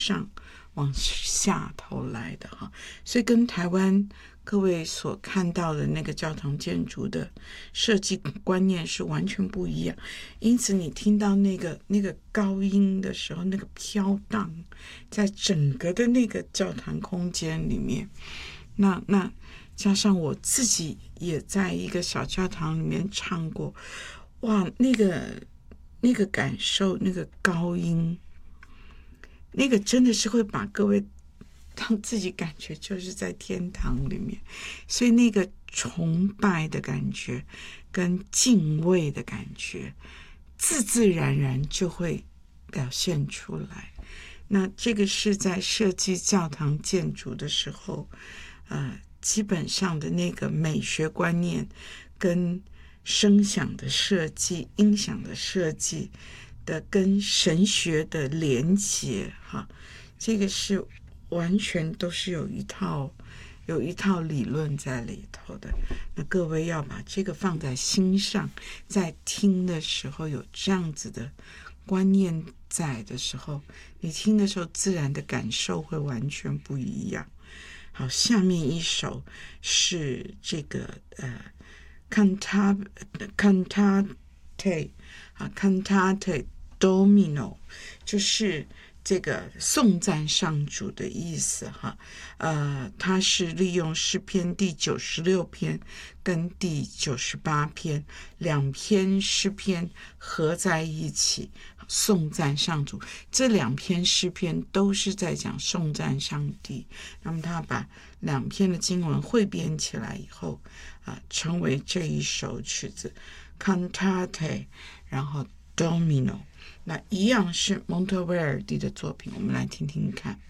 上往下头来的哈，所以跟台湾各位所看到的那个教堂建筑的设计观念是完全不一样。因此你听到那个高音的时候，那个飘荡在整个的那个教堂空间里面，那加上我自己也在一个小教堂里面唱过，哇，那个感受，那个高音，那个真的是会把各位让自己感觉就是在天堂里面，所以那个崇拜的感觉跟敬畏的感觉自自然然就会表现出来。那这个是在设计教堂建筑的时候基本上的那个美学观念跟声响的设计、音响的设计的跟神学的连结哈，这个是完全都是有一套理论在里头的。那各位要把这个放在心上，在听的时候有这样子的观念在的时候，你听的时候自然的感受会完全不一样。好，下面一首是这个Cantate Domino， 就是这个颂赞上主的意思哈。它是利用诗篇第96篇跟第98篇两篇诗篇合在一起颂赞上主。这两篇诗篇都是在讲颂赞上帝，那么他把两篇的经文汇编起来以后成为这一首曲子 Cantate 然后 Domino， 那一样是蒙特威尔第的作品，我们来听听看。